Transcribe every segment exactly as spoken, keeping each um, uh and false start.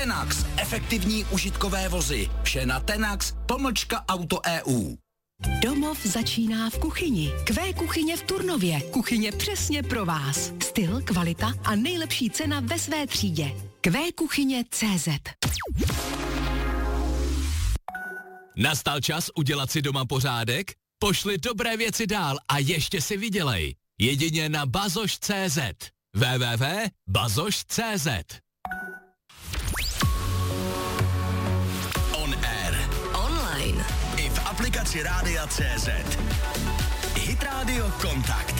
Tenax, efektivní užitkové vozy. Vše na Tenax, pomlčka Auto E U. Domov začíná v kuchyni. Q kuchyně v Turnově. Kuchyně přesně pro vás. Styl, kvalita a nejlepší cena ve své třídě. Q kuchyně tečka cé zet. Nastal čas udělat si doma pořádek? Pošli dobré věci dál a ještě si vydělej. Jedině na bazoš tečka cé zet. w w w tečka bazoš tečka cé zet. On air. Online. I v aplikaci Rádia tečka cé zet. Hit Radio Kontakt.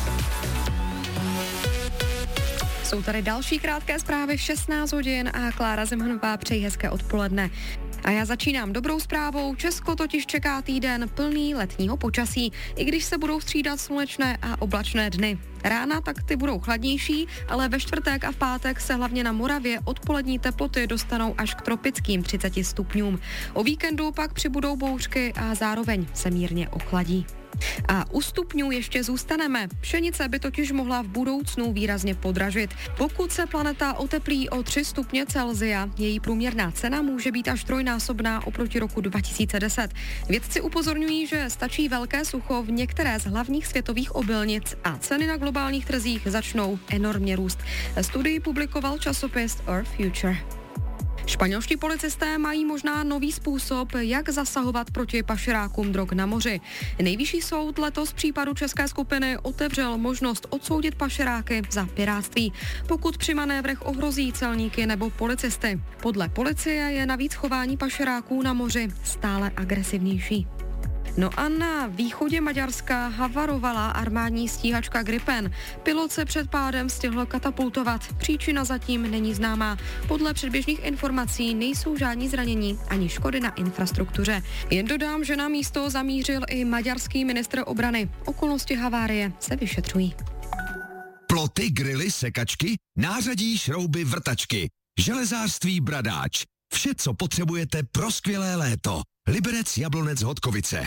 Jsou tady další krátké zprávy v šestnáct hodin a Klára Zemhanová přeji hezké odpoledne. A já začínám dobrou zprávou. Česko totiž čeká týden plný letního počasí, i když se budou střídat slunečné a oblačné dny. Rána tak ty budou chladnější, ale ve čtvrtek a v pátek se hlavně na Moravě odpolední teploty dostanou až k tropickým třiceti stupňům. O víkendu pak přibudou bouřky a zároveň se mírně ochladí. A u stupňů ještě zůstaneme. Pšenice by totiž mohla v budoucnu výrazně podražit. Pokud se planeta oteplí o tři stupně Celsia, její průměrná cena může být až trojnásobná oproti roku dva tisíce deset. Vědci upozorňují, že stačí velké sucho v některé z hlavních světových obilnic a ceny na globálních trzích začnou enormně růst. Studii publikoval časopis Earth Future. Španělští policisté mají možná nový způsob, jak zasahovat proti pašerákům drog na moři. Nejvyšší soud letos v případu české skupiny otevřel možnost odsoudit pašeráky za pirátství, pokud při manévrech ohrozí celníky nebo policisty. Podle policie je navíc chování pašeráků na moři stále agresivnější. No a na východě Maďarska havarovala armádní stíhačka Gripen. Pilot se před pádem stihl katapultovat. Příčina zatím není známá. Podle předběžných informací nejsou žádní zranění ani škody na infrastruktuře. Jen dodám, že na místo zamířil i maďarský ministr obrany. Okolnosti havárie se vyšetřují. Ploty, grily, sekačky, nářadí, šrouby, vrtačky, železářství, bradáč. Vše, co potřebujete pro skvělé léto. Liberec, Jablonec, Hodkovice.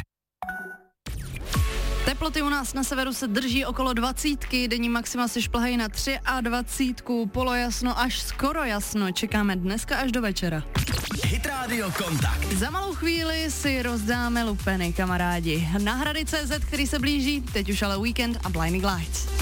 Teploty u nás na severu se drží okolo dvacítky, denní maxima se šplhají na dvacet tři, polojasno až skoro jasno. Čekáme dneska až do večera. Hit Radio Kontakt. Za malou chvíli si rozdáme lupeny, kamarádi. Na Hrady tečka cé zet, který se blíží, teď už ale Weekend a Blinding Lights.